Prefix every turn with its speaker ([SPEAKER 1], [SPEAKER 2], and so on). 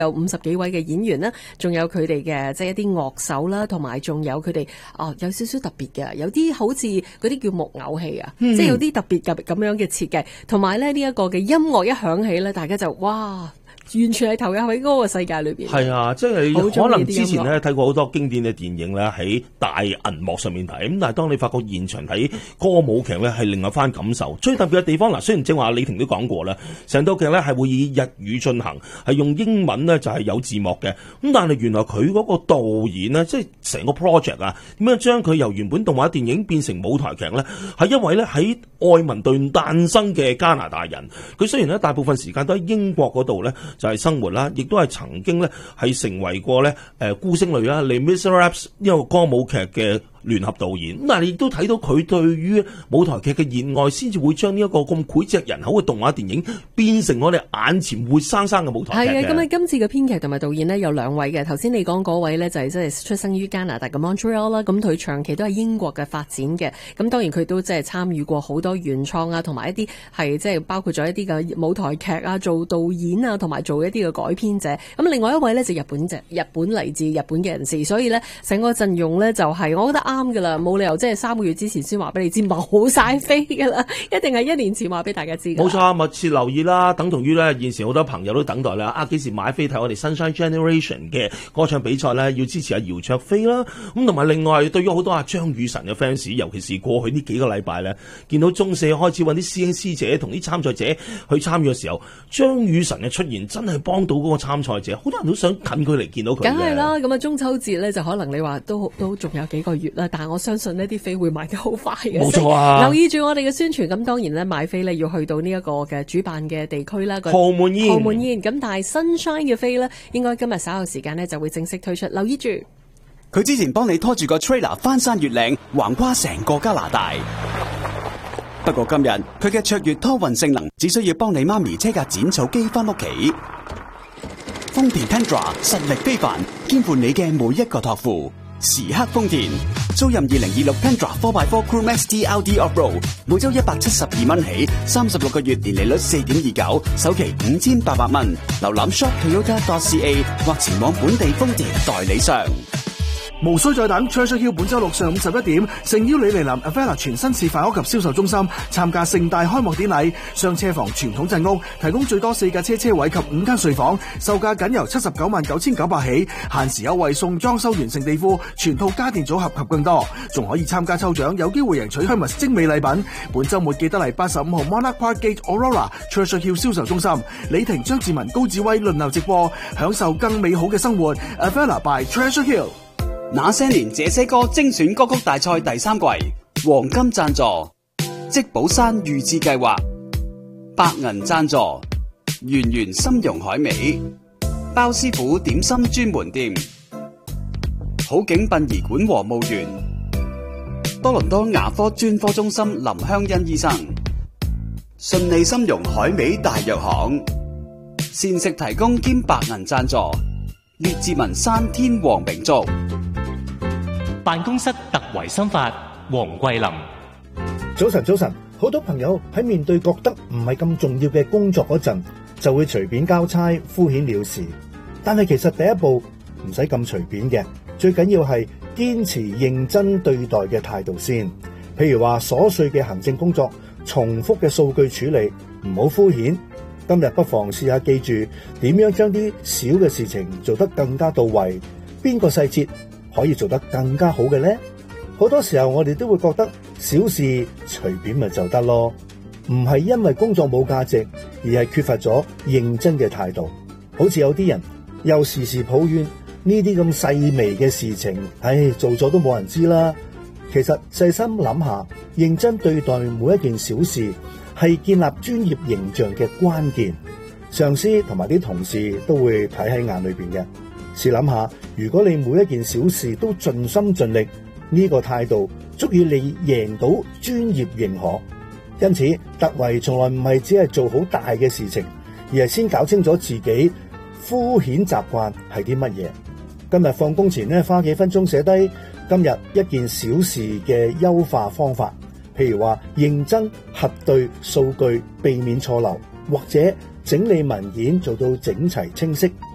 [SPEAKER 1] 有50幾位嘅演員啦，仲有佢哋嘅即係一啲樂手啦，同埋仲有佢哋有少少特別嘅，有啲好似嗰啲叫木偶戲啊，即係有啲特別咁樣嘅設計，同埋咧呢一個嘅音樂一響起咧，大家就哇！完全係投入喺嗰個世界裏邊。
[SPEAKER 2] 係啊，即係可能之前咧睇過好多經典嘅電影咧喺大銀幕上面睇，咁但係當你發覺現場睇歌舞劇咧係另外一番感受。最特別嘅地方嗱，雖然正話李婷都講過啦，成套劇咧係會以日語進行，係用英文咧就係有字幕嘅。咁但係原來佢嗰個導演咧，即係成個 project 啊，點樣將佢由原本動畫電影變成舞台劇咧？係一位咧喺愛民頓誕生嘅加拿大人。佢雖然咧大部分時間都喺英國嗰度咧。就係生活啦，亦都係曾經咧係成為過咧孤星淚啦、Les Miserables 呢個歌舞劇嘅聯合導演。咁但係你亦都睇到佢對於舞台劇嘅熱愛，先至會將呢一個咁膾炙人口嘅動畫電影變成我哋眼前活生生嘅舞台劇嘅。係啊，咁
[SPEAKER 1] 今次嘅編劇同埋導演呢，有兩位嘅。頭先你講嗰位呢，就係即係出生於加拿大嘅 Montreal 啦，咁佢長期都係英國嘅發展嘅。咁當然佢都即係參與過好多原創啊，同埋一啲係即係包括咗一啲嘅舞台劇啊，做導演啊，同埋做一啲嘅改編者。咁另外一位呢，就日本嚟自日本嘅人士，所以呢，成個陣容呢，就係我覺得啱噶啦，冇理由即係3個月之前先話俾你知冇晒飛噶啦，一定係1年前話俾大家知。
[SPEAKER 2] 冇錯，密切留意啦，等同於咧現時好多朋友都等待啦，幾時買飛睇我哋 Sunshine Generation 嘅歌唱比賽咧？要支持阿姚焯菲啦，咁同埋另外對於好多張雨晨嘅 fans， 尤其是過去呢幾個禮拜咧，見到中四開始揾啲師兄師姐同啲參賽者去參與嘅時候，張雨晨嘅出現真係幫到嗰個參賽者，好多人都想近距離見到佢。
[SPEAKER 1] 梗係啦，咁啊中秋節咧就可能你話都仲有幾個月啦，但係我相信呢啲飛會賣得好快嘅。
[SPEAKER 2] 冇錯啊！
[SPEAKER 1] 留意住我哋嘅宣傳，咁當然咧買飛咧要去到呢一個嘅主辦嘅地區啦。
[SPEAKER 2] 豪門宴，
[SPEAKER 1] 咁但係 Sunshine 嘅飛咧，應該今日稍後時間咧就會正式推出，留意住。
[SPEAKER 3] 佢之前幫你拖住個 trailer 翻山越嶺，橫跨成個加拿大。不過今日佢嘅卓越拖運性能，只需要幫你媽咪車架剪草機翻屋企。豐田 Tundra 實力非凡，肩負你嘅每一個託付。時刻豐田，租任2026 Tundra 4x4 Crew Max TRD Off-Road， 每周172蚊起，36個月年利率4.29%，首期5800蚊。瀏覽 shoptoyota.ca 或前往本地豐田代理商。
[SPEAKER 4] 無需再等 Treasure Hill 本周六上午11點，誠邀你嚟臨 Avella 全新示範屋及銷售中心參加盛大開幕典禮。雙車房傳統鎮屋提供最多4架車位及5間睡房，售價僅由799900起，限時優惠送裝修完成地庫、全套家電組合及更多，仲可以參加抽獎，有機會贏取香蜜精美禮品。本週末記得嚟85號 Monarch Park Gate Aurora Treasure Hill 銷售中心，李婷、張志文、高志威輪流直播，享受更美好嘅生活。Avella by Treasure Hill。
[SPEAKER 3] 那些年這些歌精選歌曲大賽第3季，黃金贊助積寶山預置計劃，白銀贊助圓圓參茸海味，包師傅點心專門店，好景殯儀館和墓園，多倫多牙科專科中心林香欣醫生，順利參茸海味大藥行，膳食提供兼白銀贊助，列治文山天皇名族。
[SPEAKER 5] 辦公室特維新法，黃桂林。
[SPEAKER 6] 早晨，好多朋友喺面對覺得唔係咁重要嘅工作嗰陣，就會隨便交差、敷衍了事。但係其實第一步唔使咁隨便嘅，最緊要係堅持認真對待嘅態度先。譬如話瑣碎嘅行政工作、重複嘅數據處理，唔好敷衍。今日不妨試下記住點樣將啲小嘅事情做得更加到位，邊個細節可以做得更加好嘅呢？好多時候我哋都會覺得小事隨便咪就得咯，唔係因為工作冇價值，而係缺乏咗認真嘅態度。好似有啲人又時時抱怨呢啲咁細微嘅事情，做咗都冇人知啦。其實細心諗下，認真對待每一件小事，係建立專業形象嘅關鍵。上司同埋啲同事都會睇喺眼裏邊嘅。試諗下，如果你每一件小事都盡心盡力，呢個態度足以你贏到專業認可。因此，特維從來唔係只係做好大嘅事情，而係先搞清楚自己敷衍習慣係啲乜嘢。今日放工前呢，花幾分鐘寫低今日一件小事嘅優化方法，譬如話認真核對數據，避免錯漏，或者整理文件做到整齊清晰。